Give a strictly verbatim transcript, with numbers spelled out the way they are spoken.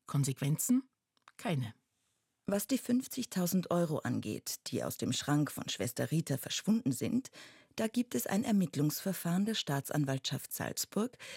Konsequenzen? Keine. Was die fünfzigtausend Euro angeht, die aus dem Schrank von Schwester Rita verschwunden sind, da gibt es ein Ermittlungsverfahren der Staatsanwaltschaft Salzburg,